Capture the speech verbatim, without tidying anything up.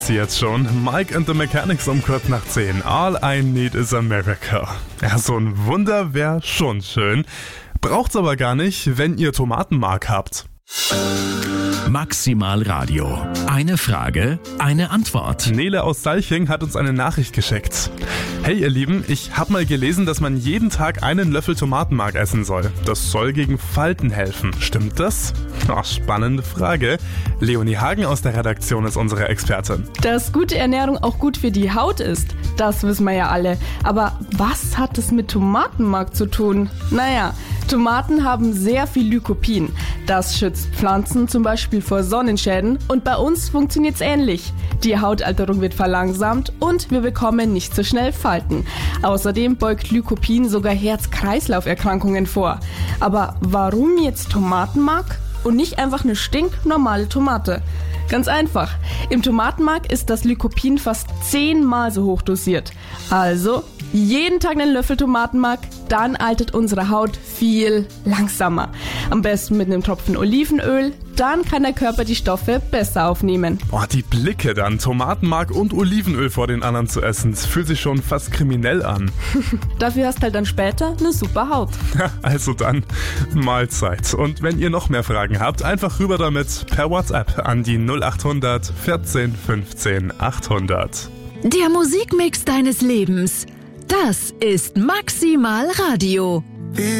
Jetzt schon. Mike and the Mechanics um kurz nach zehn. All I need is a miracle. Ja, so ein Wunder wäre schon schön. Braucht's aber gar nicht, wenn ihr Tomatenmark habt. Maximal Radio. Eine Frage, eine Antwort. Nele aus Salching hat uns eine Nachricht geschickt. Hey ihr Lieben, ich habe mal gelesen, dass man jeden Tag einen Löffel Tomatenmark essen soll. Das soll gegen Falten helfen. Stimmt das? Oh, spannende Frage. Leonie Hagen aus der Redaktion ist unsere Expertin. Dass gute Ernährung auch gut für die Haut ist, das wissen wir ja alle. Aber was hat es mit Tomatenmark zu tun? Naja, Tomaten haben sehr viel Lycopin. Das schützt Pflanzen zum Beispiel vor Sonnenschäden und bei uns funktioniert es ähnlich. Die Hautalterung wird verlangsamt und wir bekommen nicht so schnell Falten. Außerdem beugt Lycopin sogar Herz-Kreislauf-Erkrankungen vor. Aber warum jetzt Tomatenmark und nicht einfach eine stinknormale Tomate? Ganz einfach. Im Tomatenmark ist das Lycopin fast zehnmal so hoch dosiert. Also jeden Tag einen Löffel Tomatenmark, dann altert unsere Haut viel langsamer. Am besten mit einem Tropfen Olivenöl, dann kann der Körper die Stoffe besser aufnehmen. Boah, die Blicke dann, Tomatenmark und Olivenöl vor den anderen zu essen, das fühlt sich schon fast kriminell an. Dafür hast halt dann später eine super Haut. Also dann, Mahlzeit. Und wenn ihr noch mehr Fragen habt, einfach rüber damit per WhatsApp an die null acht hundert vierzehn fünfzehn achthundert. Der Musikmix deines Lebens. Das ist Maximal Radio.